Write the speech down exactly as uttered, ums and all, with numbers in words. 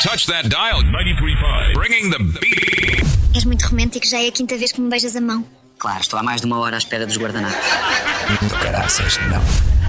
touch that dial. ninety-three point five. Bringing the beat. És muito romântico, já é a quinta vez que me beijas a mão. Claro, estou há mais de uma hora à espera dos guardanapos. Do caraças, não.